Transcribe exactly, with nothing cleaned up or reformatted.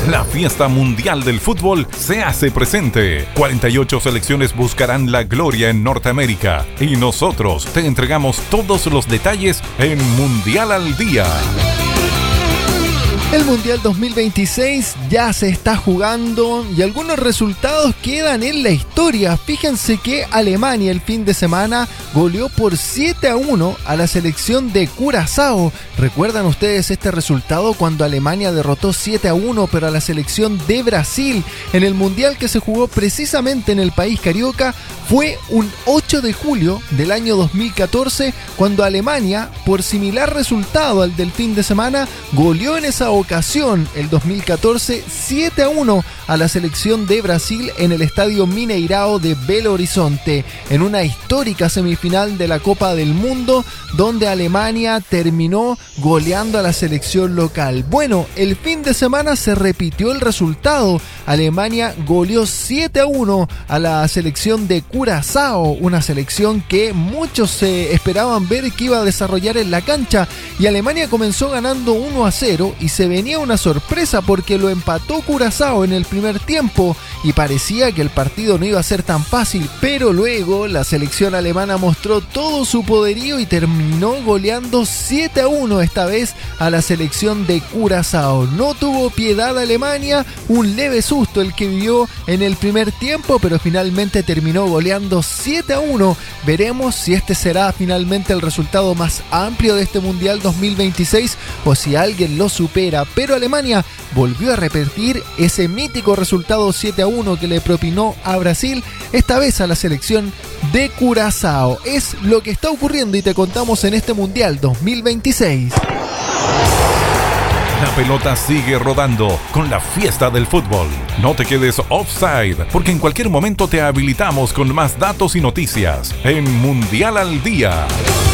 La fiesta mundial del fútbol se hace presente. cuarenta y ocho selecciones buscarán la gloria en Norteamérica y nosotros te entregamos todos los detalles en Mundial al Día. El Mundial dos mil veintiséis ya se está jugando y algunos resultados quedan en la historia. Fíjense que Alemania el fin de semana goleó por siete a uno a la selección de Curazao. ¿Recuerdan ustedes este resultado cuando Alemania derrotó siete a uno pero a la selección de Brasil en el Mundial que se jugó precisamente en el país carioca? Fue un ocho de julio del año dos mil catorce cuando Alemania, por similar resultado al del fin de semana, goleó en esa ocasión, el dos mil catorce, siete a uno a la selección de Brasil en el estadio Mineirao de Belo Horizonte, en una histórica semifinal de la Copa del Mundo, donde Alemania terminó goleando a la selección local. Bueno, el fin de semana se repitió el resultado. Alemania goleó siete a uno a la selección de Curazao, una selección que muchos se esperaban ver que iba a desarrollar en la cancha, y Alemania comenzó ganando uno a cero y se venía una sorpresa porque lo empató Curazao en el primer tiempo y parecía que el partido no iba a ser tan fácil, pero luego la selección alemana mostró todo su poderío y terminó goleando siete a uno esta vez a la selección de Curazao. No tuvo piedad Alemania, un leve susto el que vivió en el primer tiempo, pero finalmente terminó goleando siete a uno. Veremos si este será finalmente el resultado más amplio de este Mundial dos mil veintiséis o si alguien lo supera, pero Alemania volvió a repetir ese mítico resultado siete a uno que le propinó a Brasil, esta vez a la selección de Curazao. Es lo que está ocurriendo y te contamos en este Mundial dos mil veintiséis. La pelota sigue rodando con la fiesta del fútbol. No te quedes offside, porque en cualquier momento te habilitamos con más datos y noticias en Mundial al Día.